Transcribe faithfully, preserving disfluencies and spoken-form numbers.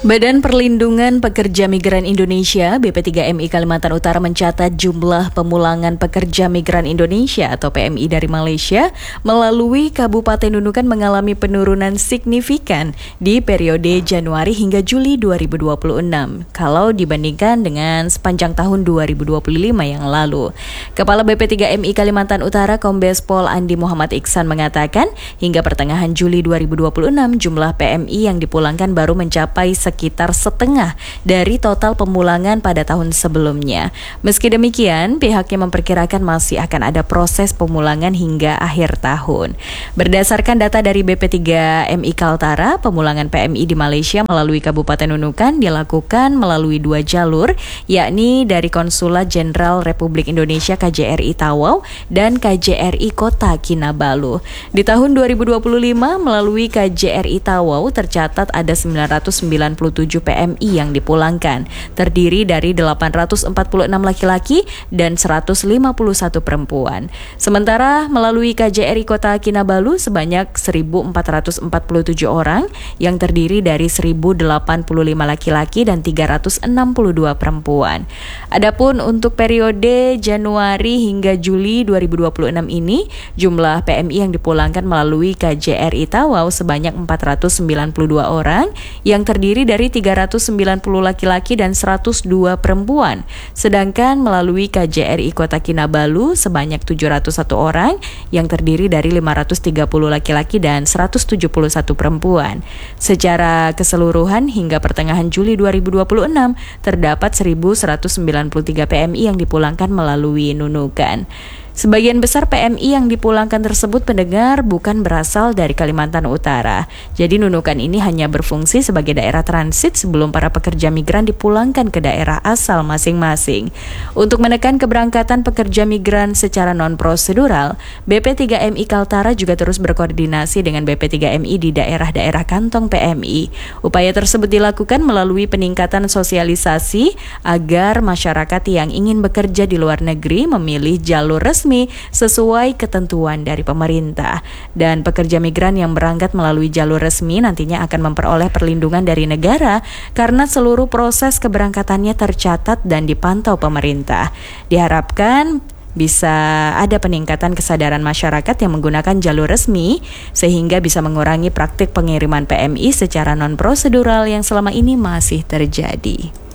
Badan Perlindungan Pekerja Migran Indonesia B P tiga M I Kalimantan Utara mencatat jumlah pemulangan pekerja migran Indonesia atau P M I dari Malaysia melalui Kabupaten Nunukan mengalami penurunan signifikan di periode Januari hingga Juli dua ribu dua puluh enam kalau dibandingkan dengan sepanjang tahun dua ribu dua puluh lima yang lalu. Kepala B P tiga M I Kalimantan Utara Kombes Pol Andi Muhammad Iksan mengatakan hingga pertengahan Juli dua ribu dua puluh enam jumlah P M I yang dipulangkan baru mencapai sekitar setengah dari total pemulangan pada tahun sebelumnya. Meski demikian, pihaknya memperkirakan masih akan ada proses pemulangan hingga akhir tahun. Berdasarkan data dari B P tiga M I Kaltara, pemulangan P M I di Malaysia melalui Kabupaten Nunukan dilakukan melalui dua jalur, yakni dari Konsulat Jenderal Republik Indonesia K J R I Tawau dan K J R I Kota Kinabalu. Di tahun dua ribu dua puluh lima, melalui K J R I Tawau tercatat ada sembilan ratus sembilan puluh tujuh P M I yang dipulangkan, terdiri dari delapan ratus empat puluh enam laki-laki dan seratus lima puluh satu perempuan. Sementara melalui K J R I Kota Kinabalu sebanyak seribu empat ratus empat puluh tujuh orang yang terdiri dari seribu delapan puluh lima laki-laki dan tiga ratus enam puluh dua perempuan. Adapun untuk periode Januari hingga Juli dua ribu dua puluh enam ini, jumlah P M I yang dipulangkan melalui K J R I Tawau sebanyak empat ratus sembilan puluh dua orang yang terdiri dari tiga ratus sembilan puluh laki-laki dan seratus dua perempuan. Sedangkan melalui K J R I Kota Kinabalu sebanyak tujuh ratus satu orang yang terdiri dari lima ratus tiga puluh laki-laki dan seratus tujuh puluh satu perempuan. Secara keseluruhan hingga pertengahan Juli dua ribu dua puluh enam terdapat seribu seratus sembilan puluh tiga P M I yang dipulangkan melalui Nunukan. Sebagian besar P M I yang dipulangkan tersebut pendengar bukan berasal dari Kalimantan Utara. Jadi Nunukan ini hanya berfungsi sebagai daerah transit sebelum para pekerja migran dipulangkan ke daerah asal masing-masing. Untuk menekan keberangkatan pekerja migran secara non-prosedural, B P tiga M I Kaltara juga terus berkoordinasi dengan B P tiga M I di daerah-daerah kantong P M I. Upaya tersebut dilakukan melalui peningkatan sosialisasi agar masyarakat yang ingin bekerja di luar negeri memilih jalur resmi sesuai ketentuan dari pemerintah. Dan pekerja migran yang berangkat melalui jalur resmi nantinya akan memperoleh perlindungan dari negara karena seluruh proses keberangkatannya tercatat dan dipantau pemerintah. Diharapkan bisa ada peningkatan kesadaran masyarakat yang menggunakan jalur resmi sehingga bisa mengurangi praktik pengiriman P M I secara non-prosedural yang selama ini masih terjadi.